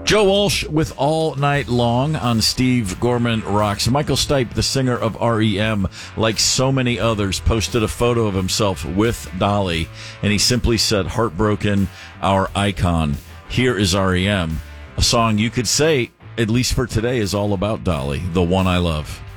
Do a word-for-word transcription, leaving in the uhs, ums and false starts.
Joe Walsh with All Night Long on Steve Gorman Rocks. Michael Stipe, the singer of R E M, like so many others, posted a photo of himself with Dolly, and he simply said, "Heartbroken, our icon." Here is R E M, a song you could say, at least for today, is all about Dolly, the one I love.